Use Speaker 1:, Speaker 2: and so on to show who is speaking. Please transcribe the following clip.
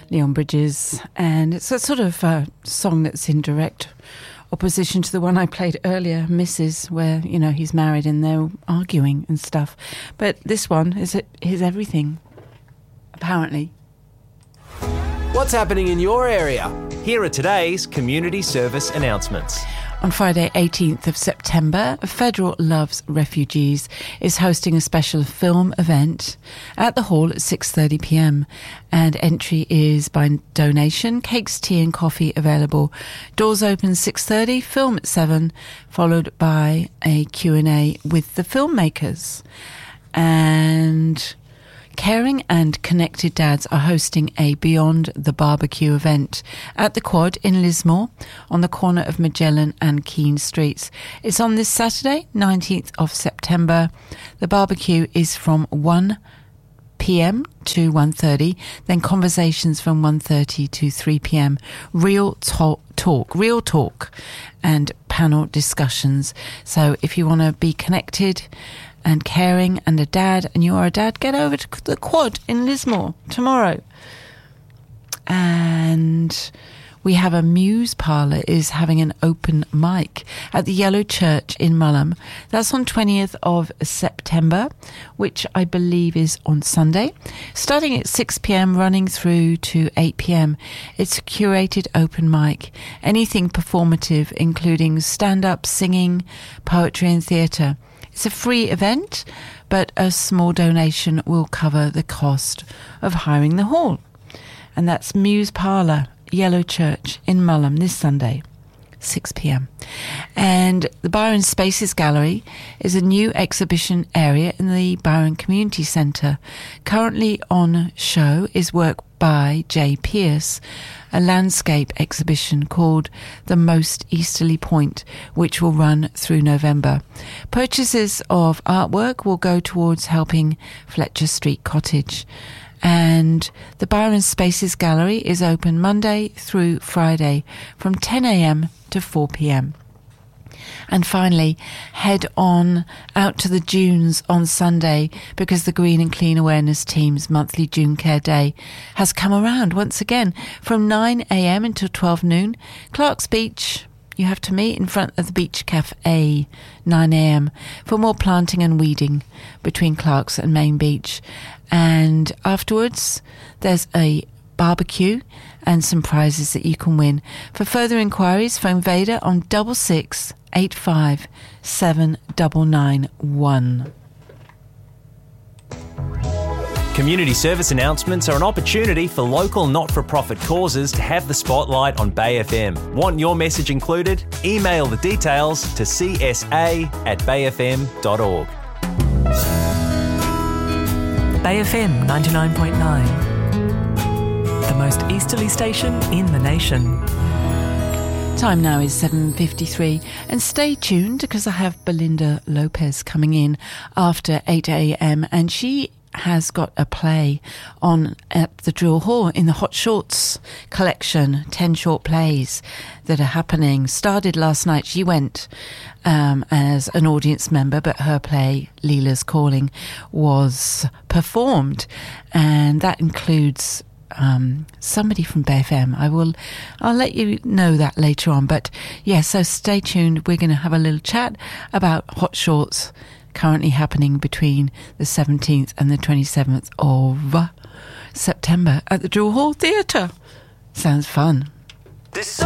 Speaker 1: Leon Bridges, and it's a sort of song that's in direct opposition to the one I played earlier, Mrs., where, you know, he's married and they're arguing and stuff. But this one is everything, apparently.
Speaker 2: What's happening in your area? Here are today's community service announcements.
Speaker 1: On Friday, 18th of September, Federal Loves Refugees is hosting a special film event at the hall at 6:30pm, and entry is by donation. Cakes, tea and coffee available. Doors open 6:30, film at 7, followed by a Q&A with the filmmakers. And Caring and Connected Dads are hosting a Beyond the Barbecue event at the Quad in Lismore on the corner of Magellan and Keene Streets. It's on this Saturday, 19th of September. The barbecue is from 1 p.m. to 1:30, then conversations from 1:30 to 3 p.m. Real talk and panel discussions. So if you want to be connected and caring and a dad, and you are a dad, get over to the Quad in Lismore tomorrow. And we have a Muse Parlour is having an open mic at the Yellow Church in Mullum. That's on 20th of September, which I believe is on Sunday, starting at 6 p.m, running through to 8 p.m. It's a curated open mic, anything performative, including stand-up, singing, poetry and theatre. It's a free event, but a small donation will cover the cost of hiring the hall. And that's Muse Parlour, Yellow Church in Mullum this Sunday, 6 p.m. And the Byron Spaces Gallery is a new exhibition area in the Byron Community Centre. Currently on show is work by Jay Pierce, a landscape exhibition called The Most Easterly Point, which will run through November. Purchases of artwork will go towards helping Fletcher Street Cottage. And the Byron Spaces Gallery is open Monday through Friday from 10 a.m. to 4 p.m. And finally, head on out to the dunes on Sunday, because the Green and Clean Awareness Team's monthly Dune Care Day has come around once again from 9 a.m. until 12 noon. Clark's Beach, you have to meet in front of the Beach Cafe, 9 a.m. for more planting and weeding between Clark's and Main Beach. And afterwards, there's a barbecue and some prizes that you can win. For further inquiries, phone Vader on 66 85 7991.
Speaker 2: Community service announcements are an opportunity for local not-for-profit causes to have the spotlight on Bay FM. Want your message included? Email the details to csa@bayfm.org.
Speaker 3: Bay FM 99.9, the most easterly station in the nation.
Speaker 1: Time now is 7:53, and stay tuned because I have Belinda Lopez coming in after 8 a.m. and she has got a play on at the Drill Hall in the Hot Shorts collection, 10 short plays that are happening. Started last night. She went as an audience member, but her play, Leela's Calling, was performed, and that includes somebody from Bay FM. I'll let you know that later on, but yeah, so stay tuned. We're going to have a little chat about Hot Shorts, currently happening between the 17th and the 27th of September at the Drill Hall Theatre. Sounds fun.